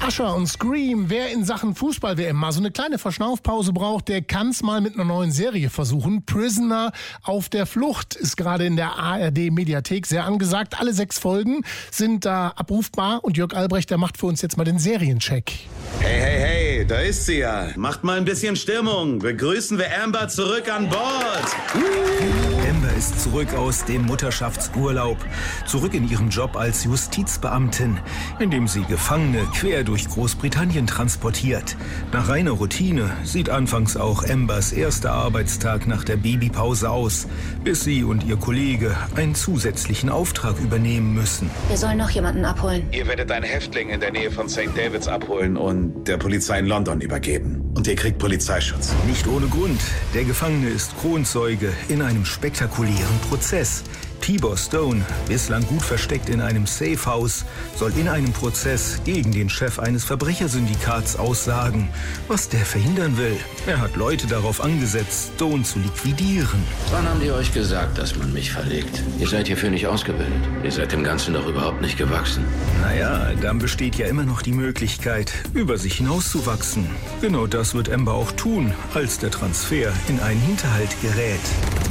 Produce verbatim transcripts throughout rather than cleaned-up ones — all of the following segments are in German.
Usher und Scream, wer in Sachen Fußball-W M mal so eine kleine Verschnaufpause braucht, der kann's mal mit einer neuen Serie versuchen. Prisoner auf der Flucht ist gerade in der A R D-Mediathek sehr angesagt. Alle sechs Folgen sind da abrufbar und Jörg Albrecht, der macht für uns jetzt mal den Seriencheck. Hey, hey, hey, da ist sie ja. Macht mal ein bisschen Stimmung. Begrüßen wir Amber zurück an Bord. Amber ist zurück aus dem Mutterschaftsurlaub. Zurück in ihren Job als Justizbeamtin, in dem sie Gefangene quer durch Großbritannien transportiert. Nach reiner Routine sieht anfangs auch Ambers erster Arbeitstag nach der Babypause aus, bis sie und ihr Kollege einen zusätzlichen Auftrag übernehmen müssen. Wir sollen noch jemanden abholen. Ihr werdet einen Häftling in der Nähe von Sankt Davids abholen und der Polizei in London übergeben. Und ihr kriegt Polizeischutz. Nicht ohne Grund. Der Gefangene ist Kronzeuge in einem spektakulären Prozess. Tibor Stone, bislang gut versteckt in einem Safehouse, soll in einem Prozess gegen den Chef eines Verbrechersyndikats aussagen, was der verhindern will. Er hat Leute darauf angesetzt, Stone zu liquidieren. Wann haben die euch gesagt, dass man mich verlegt? Ihr seid hierfür nicht ausgebildet. Ihr seid dem Ganzen doch überhaupt nicht gewachsen. Naja, dann besteht ja immer noch die Möglichkeit, über sich hinauszuwachsen. Genau das wird Amber auch tun, als der Transfer in einen Hinterhalt gerät.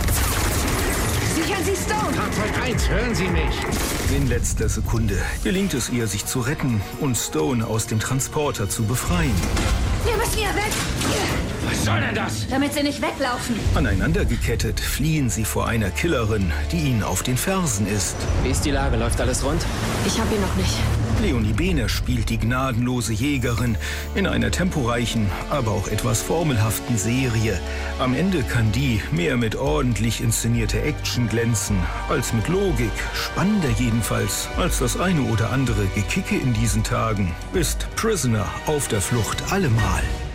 Sichern Sie Stone! Fahrzeug eins, hören Sie mich! In letzter Sekunde gelingt es ihr, sich zu retten und Stone aus dem Transporter zu befreien. Wir müssen hier weg! Was soll denn das? Damit Sie nicht weglaufen. Aneinander gekettet fliehen sie vor einer Killerin, die ihnen auf den Fersen ist. Wie ist die Lage? Läuft alles rund? Ich hab ihn noch nicht. Leonie Behner spielt die gnadenlose Jägerin in einer temporeichen, aber auch etwas formelhaften Serie. Am Ende kann die mehr mit ordentlich inszenierter Action glänzen, als mit Logik. Spannender jedenfalls als das eine oder andere Gekicke in diesen Tagen ist Prisoner auf der Flucht allemal.